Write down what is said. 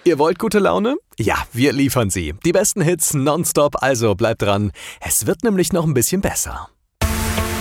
Ihr wollt gute Laune? Ja, wir liefern sie. Die besten Hits nonstop, also bleibt dran. Es wird nämlich noch ein bisschen besser.